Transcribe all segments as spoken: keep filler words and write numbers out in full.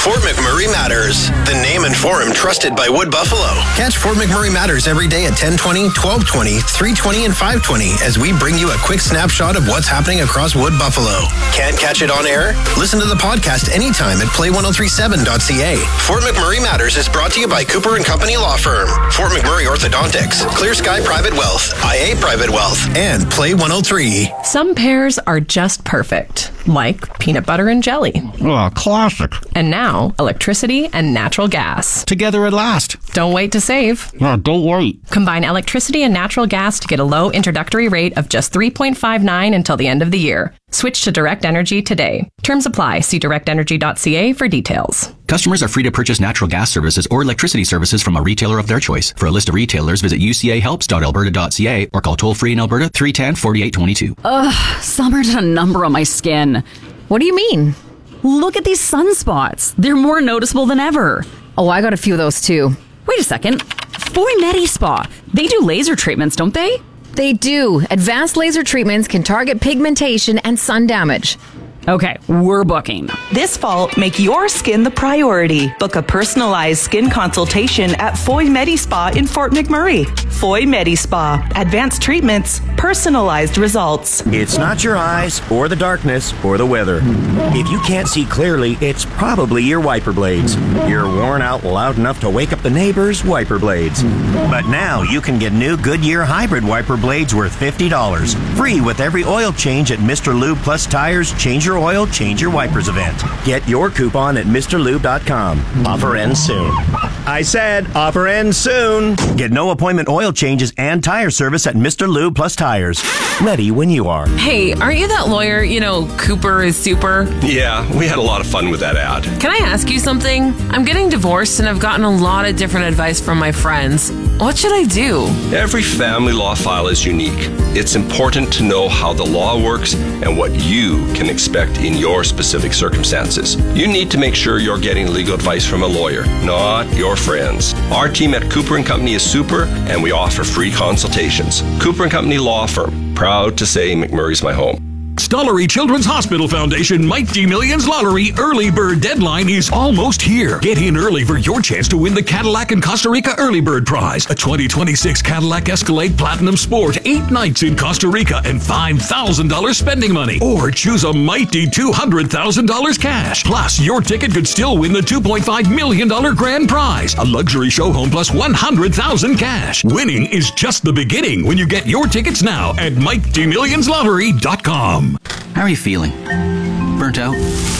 Fort McMurray Matters, the name and forum trusted by Wood Buffalo. Catch Fort McMurray Matters every day at ten twenty, twelve twenty, three twenty, and five twenty as we bring you a quick snapshot of what's happening across Wood Buffalo. Can't catch it on air? Listen to the podcast anytime at play ten thirty-seven dot c a. Fort McMurray Matters is brought to you by Cooper and Company Law Firm, Fort McMurray Orthodontics, Clear Sky Private Wealth, I A Private Wealth, and Play one oh three. Some pairs are just perfect, like peanut butter and jelly. Oh, classic. And now, electricity and natural gas. Together at last. Don't wait to save. No, don't wait. Combine electricity and natural gas to get a low introductory rate of just three point five nine until the end of the year. Switch to Direct Energy today. Terms apply. See direct energy dot c a for details. Customers are free to purchase natural gas services or electricity services from a retailer of their choice. For a list of retailers, visit u c a helps dot alberta dot c a or call toll-free in Alberta three one zero, four eight two two. Ugh, summer did a number on my skin. What do you mean? Look at these sunspots. They're more noticeable than ever. Oh, I got a few of those too. Wait a second. Foy Medi Spa. They do laser treatments, don't they? They do. Advanced laser treatments can target pigmentation and sun damage. Okay, we're booking. This fall, make your skin the priority. Book a personalized skin consultation at Foy Medi Spa in Fort McMurray. Foy Medi Spa. Advanced treatments, personalized results. It's not your eyes, or the darkness, or the weather. If you can't see clearly, it's probably your wiper blades. You're worn out loud enough to wake up the neighbors' wiper blades. But now you can get new Goodyear hybrid wiper blades worth fifty dollars. Free with every oil change at Mister Lube Plus Tires Change Your Oil, Change Your Wipers event. Get your coupon at Mr Lube dot com. Offer ends soon. I said offer ends soon. Get no appointment oil changes and tire service at Mister Lube Plus Tires. Ready when you are. Hey, aren't you that lawyer, you know, Cooper is super? Yeah, we had a lot of fun with that ad. Can I ask you something? I'm getting divorced and I've gotten a lot of different advice from my friends. What should I do? Every family law file is unique. It's important to know how the law works and what you can expect in your specific circumstances. You need to make sure you're getting legal advice from a lawyer, not your friends. Our team at Cooper and Company is super, and we offer free consultations. Cooper and Company Law Firm. Proud to say McMurray's my home. Stollery Children's Hospital Foundation Mighty Millions Lottery Early Bird Deadline is almost here. Get in early for your chance to win the Cadillac and Costa Rica Early Bird Prize, a twenty twenty-six Cadillac Escalade Platinum Sport, eight nights in Costa Rica, and five thousand dollars spending money. Or choose a mighty two hundred thousand dollars cash. Plus, your ticket could still win the two point five million dollars grand prize, a luxury show home plus one hundred thousand dollars cash. Winning is just the beginning when you get your tickets now at mighty millions lottery dot com. How are you feeling? Burnt out?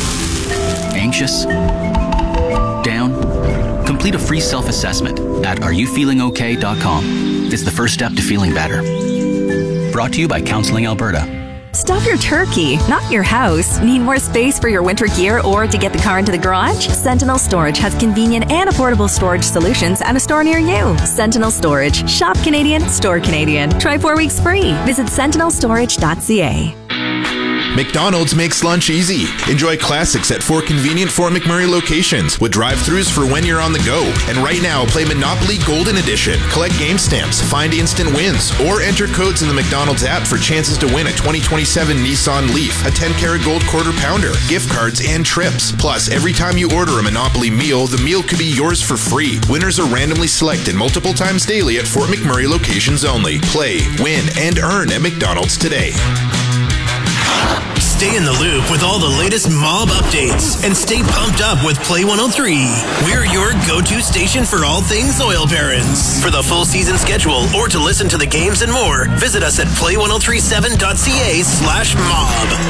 Anxious? Down? Complete a free self-assessment at are you feeling okay dot com. It's the first step to feeling better. Brought to you by Counseling Alberta. Stuff your turkey, not your house. Need more space for your winter gear or to get the car into the garage? Sentinel Storage has convenient and affordable storage solutions at a store near you. Sentinel Storage. Shop Canadian, store Canadian. Try four weeks free. Visit sentinel storage dot c a. McDonald's makes lunch easy. Enjoy classics at four convenient Fort McMurray locations with drive-thrus for when you're on the go. And right now, play Monopoly Golden Edition. Collect game stamps, find instant wins, or enter codes in the McDonald's app for chances to win a twenty twenty-seven Nissan Leaf, a ten karat gold quarter pounder, gift cards, and trips. Plus, every time you order a Monopoly meal, the meal could be yours for free. Winners are randomly selected multiple times daily at Fort McMurray locations only. Play, win, and earn at McDonald's today. Stay in the loop with all the latest mob updates and stay pumped up with Play one oh three. We're your go-to station for all things oil barons. For the full season schedule or to listen to the games and more, visit us at play ten thirty-seven dot c a slash mob.